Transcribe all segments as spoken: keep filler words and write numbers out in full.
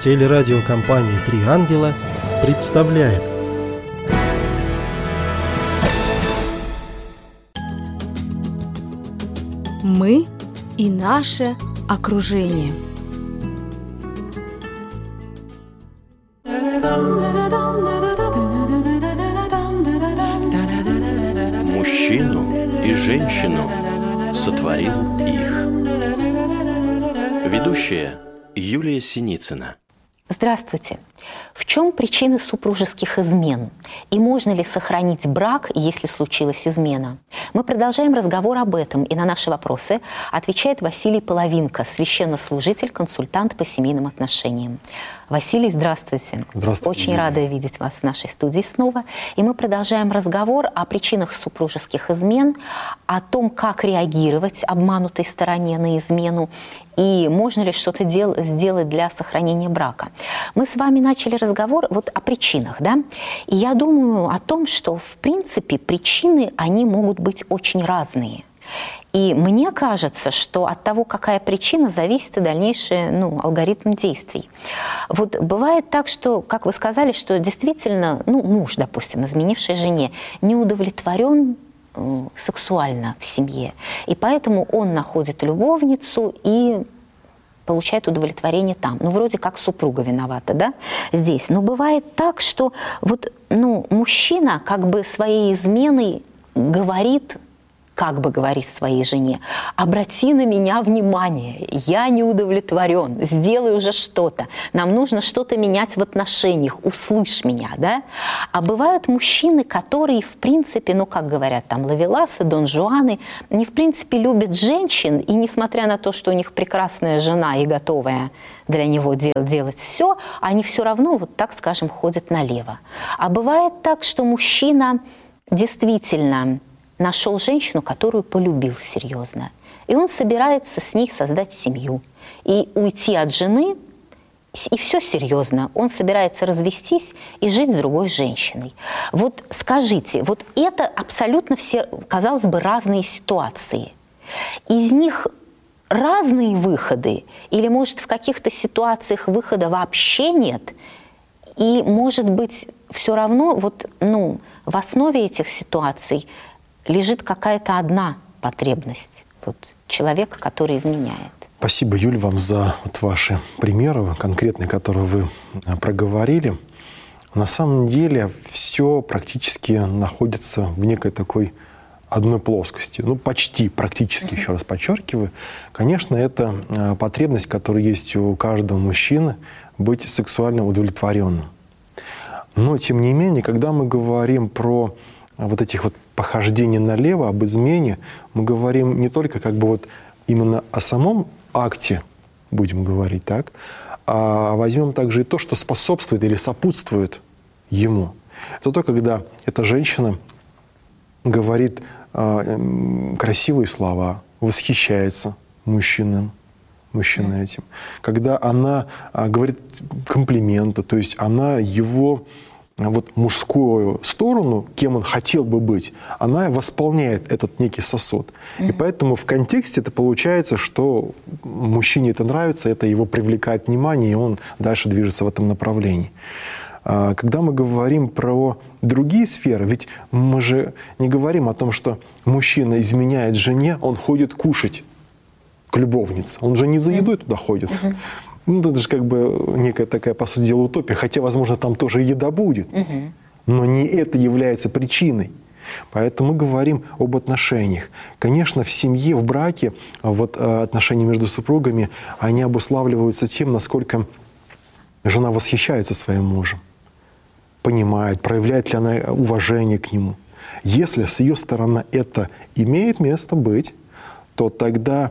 Телерадиокомпания «Три ангела» представляет. Мы и наше окружение. Мужчину и женщину сотворил их. Ведущая Юлия Синицына. Здравствуйте. В чем причины супружеских измен? И можно ли сохранить брак, если случилась измена? Мы продолжаем разговор об этом, и на наши вопросы отвечает Василий Половинко, священнослужитель, консультант по семейным отношениям. Василий, здравствуйте. Здравствуйте. Очень рада видеть вас в нашей студии снова. И мы продолжаем разговор о причинах супружеских измен, о том, как реагировать обманутой стороне на измену, и можно ли что-то дел- сделать для сохранения брака. Мы с вами начали разговор вот о причинах, да? И я думаю о том, что, в принципе, причины, они могут быть очень разные. И мне кажется, что от того, какая причина, зависит и дальнейший ну, алгоритм действий. Вот бывает так, что, как вы сказали, что действительно, ну, муж, допустим, изменивший жене, не удовлетворен э, сексуально в семье. И поэтому он находит любовницу и получает удовлетворение там. Ну, вроде как супруга виновата, да, здесь. Но бывает так, что вот, ну, мужчина как бы своей изменой говорит, как бы говорит своей жене: обрати на меня внимание, я не удовлетворен, сделай уже что-то, нам нужно что-то менять в отношениях, услышь меня, да? А бывают мужчины, которые, в принципе, ну, как говорят, там, ловеласы, Дон Жуаны, они, в принципе, любят женщин, и несмотря на то, что у них прекрасная жена и готовая для него дел- делать все, они все равно, вот так скажем, ходят налево. А бывает так, что мужчина действительно нашел женщину, которую полюбил серьезно. И он собирается с ней создать семью. И уйти от жены, и все серьезно. Он собирается развестись и жить с другой женщиной. Вот скажите, вот это абсолютно все, казалось бы, разные ситуации. Из них разные выходы? Или, может, в каких-то ситуациях выхода вообще нет? И, может быть, все равно вот, ну, в основе этих ситуаций лежит какая-то одна потребность вот, человека, который изменяет. Спасибо, Юль, вам за вот ваши примеры конкретные, которые вы проговорили. На самом деле все практически находится в некой такой одной плоскости. Ну, почти, практически, еще раз подчеркиваю. Конечно, это потребность, которая есть у каждого мужчины, быть сексуально удовлетворенным. Но, тем не менее, когда мы говорим про вот этих вот похождений налево, об измене, мы говорим не только как бы вот именно о самом акте, будем говорить так, а возьмем также и то, что способствует или сопутствует ему. Это то, когда эта женщина говорит э, красивые слова, восхищается мужчиной, мужчиной этим. Когда она э, говорит комплименты, то есть она его вот мужскую сторону, кем он хотел бы быть, она восполняет этот некий сосуд. Mm-hmm. И поэтому в контексте это получается, что мужчине это нравится, это его привлекает внимание, и он дальше движется в этом направлении. Когда мы говорим про другие сферы, ведь мы же не говорим о том, что мужчина изменяет жене, он ходит кушать к любовнице. Он же не за едой туда ходит. Mm-hmm. Ну, это же как бы некая такая, по сути дела, утопия. Хотя, возможно, там тоже еда будет. Угу. Но не это является причиной. Поэтому мы говорим об отношениях. Конечно, в семье, в браке, вот, отношения между супругами, они обуславливаются тем, насколько жена восхищается своим мужем, понимает, проявляет ли она уважение к нему. Если с ее стороны это имеет место быть, то тогда,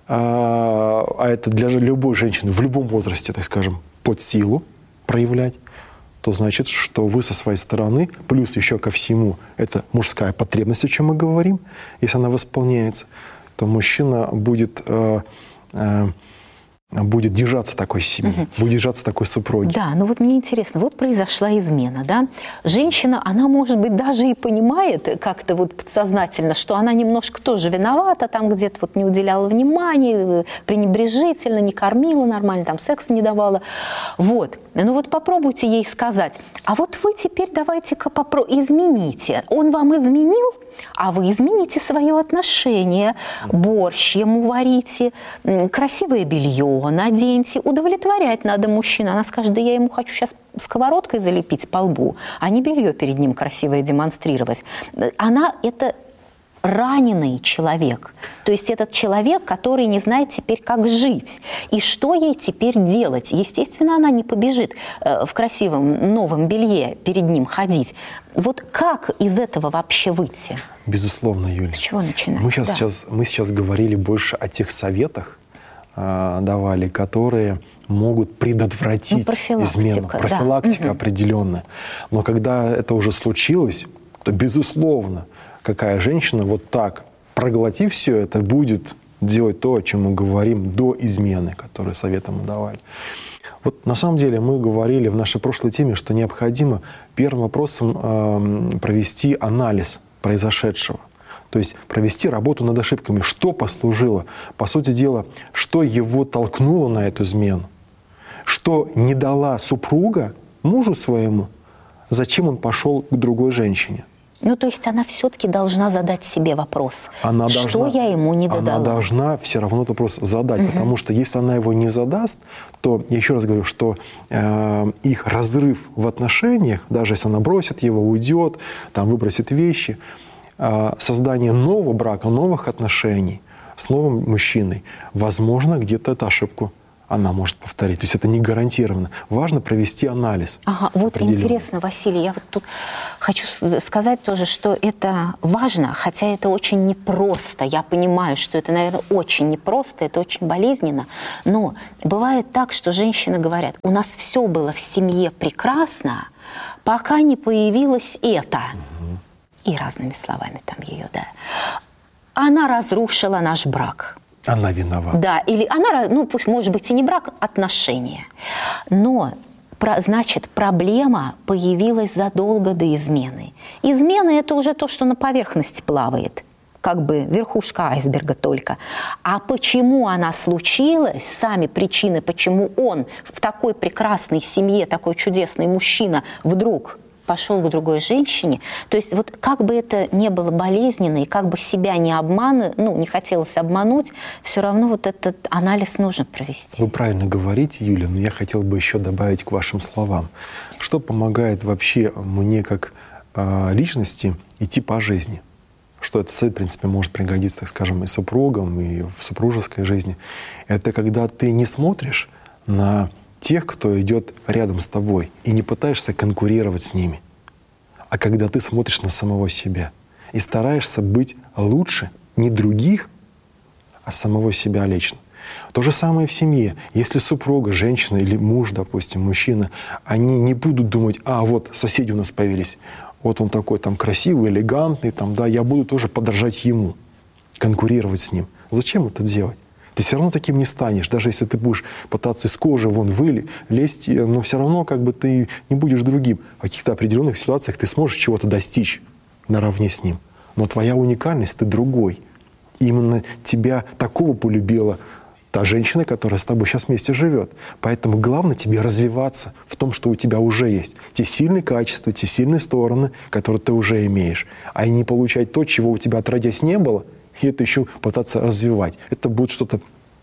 а, а это для любой женщины в любом возрасте, так скажем, под силу проявлять, то значит, что вы со своей стороны, плюс еще ко всему, это мужская потребность, о чем мы говорим, если она восполняется, то мужчина будет э, э, будет держаться такой семьи, угу. будет держаться такой супруги. Да, ну вот мне интересно, вот произошла измена, да? Женщина, она, может быть, даже и понимает как-то вот подсознательно, что она немножко тоже виновата, там где-то вот не уделяла внимания, пренебрежительно, не кормила нормально, там секс не давала. Вот. Ну вот попробуйте ей сказать, а вот вы теперь давайте-ка попро- измените. Он вам изменил, а вы измените свое отношение. Борщ ему варите, красивое белье наденьте. Удовлетворять надо мужчину. Она скажет, да я ему хочу сейчас сковородкой залепить по лбу, а не белье перед ним красивое демонстрировать. Она это раненый человек. То есть этот человек, который не знает теперь, как жить. И что ей теперь делать? Естественно, она не побежит в красивом новом белье перед ним ходить. Вот как из этого вообще выйти? Безусловно, Юля. С чего начинать? Мы сейчас, да. сейчас, мы сейчас говорили больше о тех советах, э, давали, которые могут предотвратить ну, измену. Профилактика да. определенная. Но когда это уже случилось, то, безусловно, какая женщина вот так, проглотив все это, будет делать то, о чем мы говорим до измены, которые советы мы давали. Вот на самом деле мы говорили в нашей прошлой теме, что необходимо первым вопросом э, провести анализ произошедшего. То есть провести работу над ошибками. Что послужило? По сути дела, что его толкнуло на эту измену? Что не дала супруга мужу своему? Зачем он пошел к другой женщине? Ну, то есть она все-таки должна задать себе вопрос, она что должна, я ему не додала. Она должна все равно этот вопрос задать, угу. потому что если она его не задаст, то, я еще раз говорю, что э, их разрыв в отношениях, даже если она бросит его, уйдет, там, выбросит вещи, э, создание нового брака, новых отношений с новым мужчиной, возможно, где-то эту ошибку она может повторить. То есть это не гарантированно. Важно провести анализ. Ага, вот интересно, Василий, я вот тут хочу сказать тоже, что это важно, хотя это очень непросто. Я понимаю, что это, наверное, очень непросто, это очень болезненно. Но бывает так, что женщины говорят, у нас все было в семье прекрасно, пока не появилось это. Угу. И разными словами там ее, да. Она разрушила наш брак. Она виновата. Да, или она, ну пусть, может быть, и не брак, отношения. Но, про, значит, проблема появилась задолго до измены. Измена – это уже то, что на поверхности плавает, как бы верхушка айсберга только. А почему она случилась, сами причины, почему он в такой прекрасной семье, такой чудесный мужчина вдруг пошел к другой женщине. То есть вот как бы это не было болезненно, и как бы себя не обманывать, ну, не хотелось обмануть, все равно вот этот анализ нужно провести. Вы правильно говорите, Юля, но я хотел бы еще добавить к вашим словам. Что помогает вообще мне как э, личности идти по жизни? Что этот совет, в принципе, может пригодиться, так скажем, и супругам, и в супружеской жизни. Это когда ты не смотришь на тех, кто идет рядом с тобой, и не пытаешься конкурировать с ними, а когда ты смотришь на самого себя и стараешься быть лучше не других, а самого себя лично. То же самое в семье. Если супруга, женщина или муж, допустим, мужчина, они не будут думать, а вот соседи у нас появились, вот он такой там красивый, элегантный, там, да, я буду тоже подражать ему, конкурировать с ним. Зачем это делать? Ты все равно таким не станешь, даже если ты будешь пытаться из кожи вон вылезть, но все равно как бы ты не будешь другим. В каких-то определенных ситуациях ты сможешь чего-то достичь наравне с ним. Но твоя уникальность, ты другой. И именно тебя такого полюбила та женщина, которая с тобой сейчас вместе живет. Поэтому главное тебе развиваться в том, что у тебя уже есть. Те сильные качества, те сильные стороны, которые ты уже имеешь. А не получать то, чего у тебя отродясь не было, и это еще пытаться развивать. Это будет что-то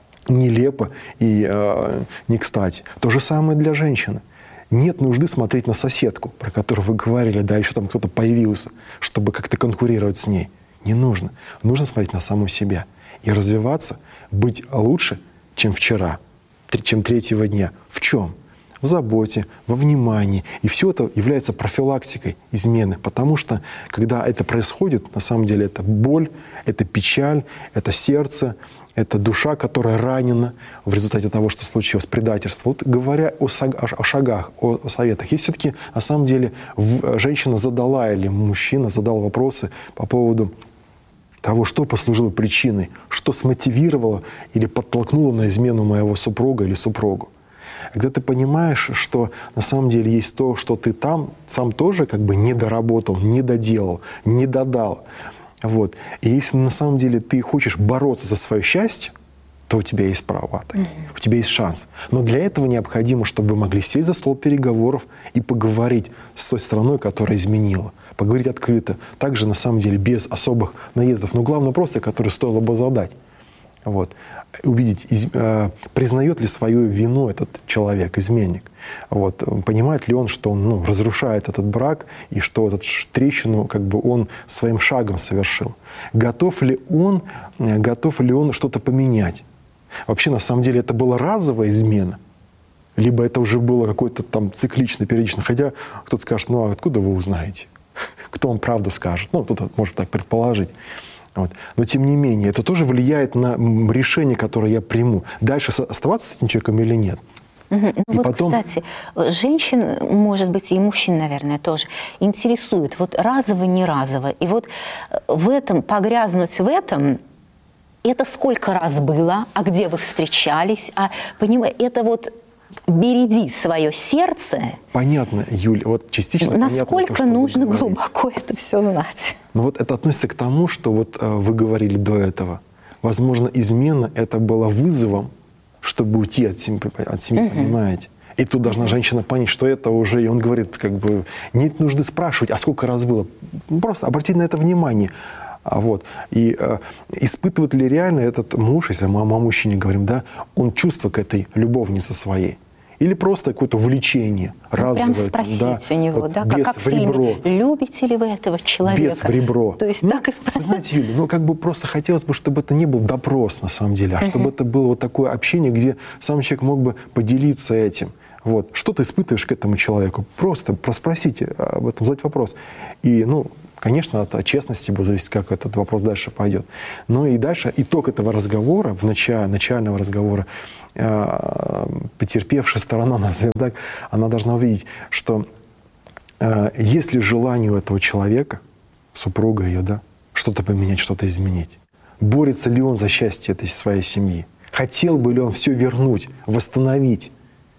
нелепо и э, не кстати. То же самое для женщины. Нет нужды смотреть на соседку, про которую вы говорили, да, еще там кто-то появился, чтобы как-то конкурировать с ней. Не нужно. Нужно смотреть на саму себя и развиваться, быть лучше, чем вчера, чем третьего дня. В чем? В заботе, во внимании. И все это является профилактикой измены. Потому что, когда это происходит, на самом деле это боль, это печаль, это сердце, это душа, которая ранена в результате того, что случилось, предательство. Вот говоря о, о шагах, о, о советах, есть все-таки, на самом деле, женщина задала или мужчина задал вопросы по поводу того, что послужило причиной, что смотивировало или подтолкнуло на измену моего супруга или супругу. Когда ты понимаешь, что на самом деле есть то, что ты там сам тоже как бы не доработал, не доделал, не додал. Вот. И если на самом деле ты хочешь бороться за свое счастье, то у тебя есть права, такие, mm-hmm. у тебя есть шанс. Но для этого необходимо, чтобы вы могли сесть за стол переговоров и поговорить с той стороной, которая изменила. Поговорить открыто. Также, на самом деле, без особых наездов. Но главный вопрос, который стоило бы задать. Вот. Увидеть, из, э, признает ли свою вину этот человек, изменник. Вот. Понимает ли он, что он ну, разрушает этот брак, и что эту трещину как бы он своим шагом совершил. Готов ли он, готов ли он что-то поменять. Вообще, на самом деле, это была разовая измена, либо это уже было какое-то там циклично, периодично. Хотя кто-то скажет, ну а откуда вы узнаете? Кто вам правду скажет? Ну, кто-то может так предположить. Вот. Но тем не менее, это тоже влияет на решение, которое я приму. Дальше оставаться с этим человеком или нет. Угу. И вот, потом... кстати, женщин, может быть, и мужчин, наверное, тоже интересует вот разово, не разово. И вот в этом, погрязнуть в этом, это сколько раз было, а где вы встречались, а, понимаете, это вот береги свое сердце. Понятно, Юль, вот частично насколько понятно, то, нужно глубоко это все знать. Ну вот это относится к тому, что вот э, вы говорили до этого. Возможно, измена это было вызовом, чтобы уйти от семьи, от семьи uh-huh. понимаете? И тут должна uh-huh. женщина понять, что это уже, и он говорит, как бы, нет нужды спрашивать, а сколько раз было. Просто обратить на это внимание. А вот. И э, испытывает ли реально этот муж, если мы о мужчине говорим, да, он чувство к этой любовнице своей? Или просто какое-то влечение разовое? Прям спросить да, у него, вот, да, без как, как в ребро. В фильме. Любите ли вы этого человека? Без в ребро. То есть ну, так и спросить. Знаете, Юля, ну как бы просто хотелось бы, чтобы это не был допрос на самом деле, а uh-huh. чтобы это было вот такое общение, где сам человек мог бы поделиться этим. Вот. Что ты испытываешь к этому человеку? Просто проспросите об этом, задать вопрос. И, ну, конечно, от честности будет зависеть, как этот вопрос дальше пойдет. Но и дальше итог этого разговора, в начале, начального разговора, э, потерпевшая сторона, назовем так, она должна увидеть, что э, есть ли желание у этого человека, супруга ее, да, что-то поменять, что-то изменить. Борется ли он за счастье этой своей семьи? Хотел бы ли он все вернуть, восстановить?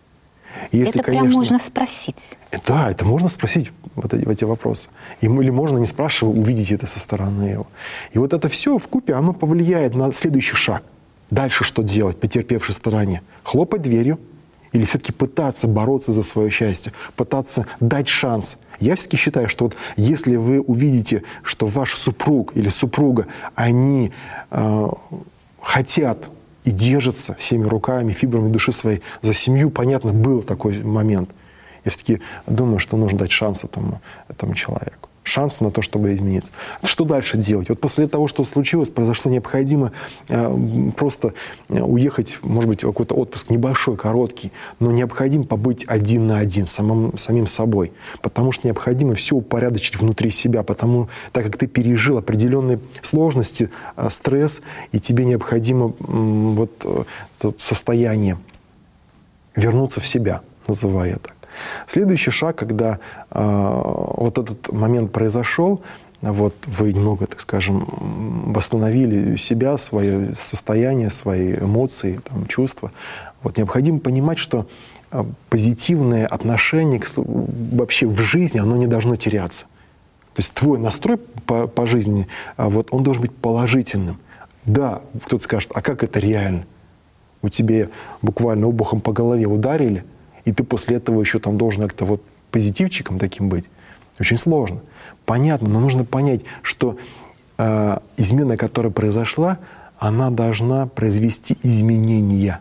Если, это прям конечно, можно спросить. Да, это можно спросить, вот эти, эти вопросы. Или можно, не спрашивая, увидеть это со стороны его. И вот это все вкупе, оно повлияет на следующий шаг. Дальше что делать потерпевшей стороне? Хлопать дверью или все-таки пытаться бороться за свое счастье, пытаться дать шанс. Я все-таки считаю, что вот если вы увидите, что ваш супруг или супруга, они э, хотят и держатся всеми руками, фибрами души своей за семью, понятно, был такой момент. Я все-таки думаю, что нужно дать шанс этому, этому человеку. Шанс на то, чтобы измениться. Что дальше делать? Вот после того, что случилось, произошло, необходимо э, просто уехать, может быть, в какой-то отпуск небольшой, короткий, но необходимо побыть один на один с самым, самим собой. Потому что необходимо все упорядочить внутри себя, потому так как ты пережил определенные сложности, э, стресс, и тебе необходимо э, вот э, это состояние вернуться в себя, называя это. Следующий шаг, когда э, вот этот момент произошел, вот вы немного, так скажем, восстановили себя, свое состояние, свои эмоции, там, чувства, вот необходимо понимать, что э, позитивное отношение к, вообще в жизни, оно не должно теряться. То есть твой настрой по, по жизни, э, вот, он должен быть положительным. Да, кто-то скажет, а как это реально? У тебя буквально обухом по голове ударили, и ты после этого еще там должен как-то вот позитивчиком таким быть. Очень сложно. Понятно, но нужно понять, что э, измена, которая произошла, она должна произвести изменения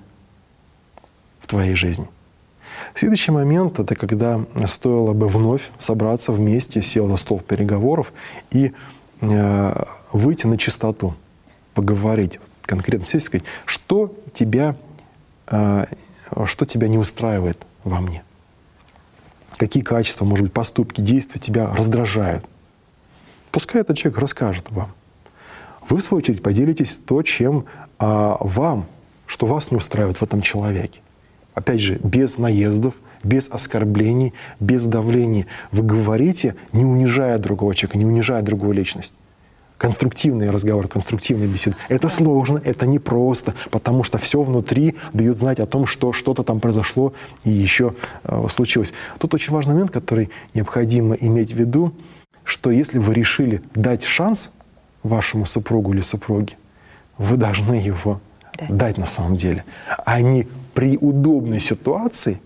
в твоей жизни. Следующий момент — это когда стоило бы вновь собраться вместе, сел за стол переговоров и э, выйти на чистоту, поговорить, конкретно сесть и сказать, что тебя, э, что тебя не устраивает во мне. Какие качества, может быть, поступки, действия тебя раздражают. Пускай этот человек расскажет вам. Вы, в свою очередь, поделитесь то, чем а, вам, что вас не устраивает в этом человеке. Опять же, без наездов, без оскорблений, без давления. Вы говорите, не унижая другого человека, не унижая другую личность. конструктивный разговор, конструктивная беседа. Это сложно, это непросто, потому что все внутри дает знать о том, что что-то там произошло и еще э, случилось. Тут очень важный момент, который необходимо иметь в виду, что если вы решили дать шанс вашему супругу или супруге, вы должны его да. дать на самом деле, а не при удобной ситуации,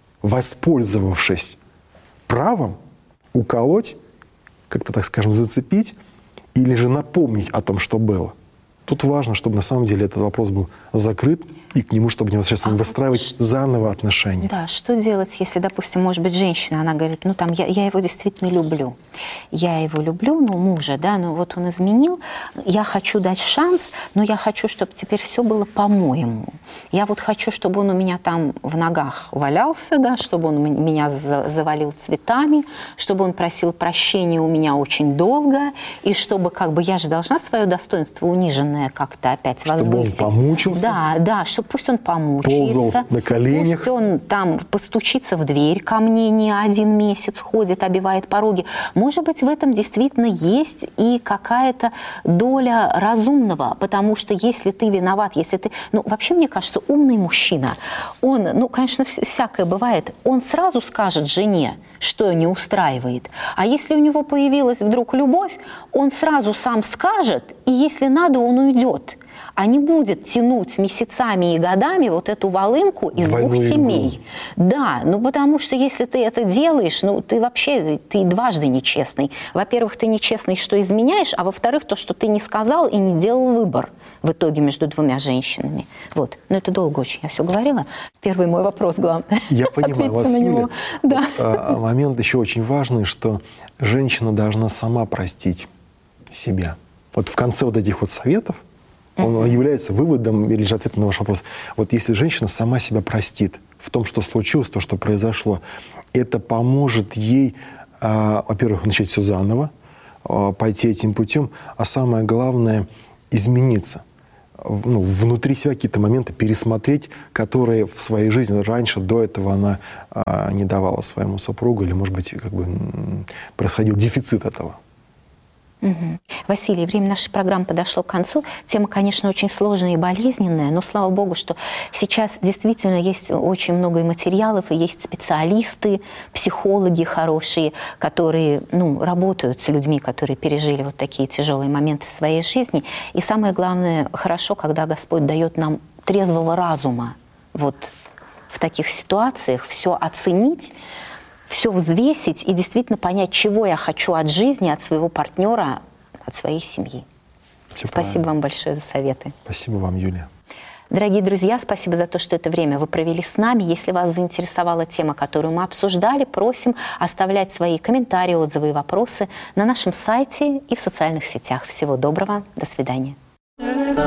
воспользовавшись правом, уколоть, как-то, так скажем, зацепить, или же напомнить о том, что было. Тут важно, чтобы на самом деле этот вопрос был закрыт, и к нему, чтобы непосредственно а выстраивать что, заново отношения. Да, что делать, если, допустим, может быть, женщина, она говорит, ну там, я, я его действительно люблю. Я его люблю, ну, мужа, да, ну вот он изменил, я хочу дать шанс, но я хочу, чтобы теперь все было по-моему. Я вот хочу, чтобы он у меня там в ногах валялся, да, чтобы он меня завалил цветами, чтобы он просил прощения у меня очень долго, и чтобы, как бы, я же должна свое достоинство униженное как-то опять чтобы возвысить. Чтобы он помучился. Да, да, чтобы пусть он помучается. Ползал на коленях. Пусть он там постучится в дверь ко мне не один месяц, ходит, обивает пороги. Может быть, в этом действительно есть и какая-то доля разумного, потому что если ты виноват, если ты... Ну, вообще, мне кажется, умный мужчина, он, ну, конечно, всякое бывает, он сразу скажет жене, что не устраивает. А если у него появилась вдруг любовь, он сразу сам скажет, и если надо, он уйдет. А не будет тянуть месяцами и годами вот эту волынку из двух семей. Да, ну потому что если ты это делаешь, ну ты вообще, ты дважды нечестный. Во-первых, ты нечестный, что изменяешь, а во-вторых, то, что ты не сказал и не делал выбор в итоге между двумя женщинами. Вот. Но это долго очень, я все говорила. Первый мой вопрос, главное. Я понимаю вас, Юля. Да. Вот, а, момент еще очень важный, что женщина должна сама простить себя. Вот в конце вот этих вот советов он является выводом или же ответом на ваш вопрос. Вот если женщина сама себя простит в том, что случилось, то, что произошло, это поможет ей, э, во-первых, начать все заново, э, пойти этим путем, а самое главное — измениться. Ну, внутри себя какие-то моменты пересмотреть, которые в своей жизни раньше, до этого она э, не давала своему супругу, или, может быть, как бы происходил дефицит этого. Угу. Василий, время нашей программы подошло к концу. Тема, конечно, очень сложная и болезненная, но слава богу, что сейчас действительно есть очень много и материалов, и есть специалисты, психологи хорошие, которые, ну, работают с людьми, которые пережили вот такие тяжелые моменты в своей жизни. И самое главное, хорошо, когда Господь дает нам трезвого разума вот в таких ситуациях все оценить, все взвесить и действительно понять, чего я хочу от жизни, от своего партнера, от своей семьи. Все Спасибо правильно. Вам большое за советы. Спасибо вам, Юлия. Дорогие друзья, спасибо за то, что это время вы провели с нами. Если вас заинтересовала тема, которую мы обсуждали, просим оставлять свои комментарии, отзывы и вопросы на нашем сайте и в социальных сетях. Всего доброго, до свидания.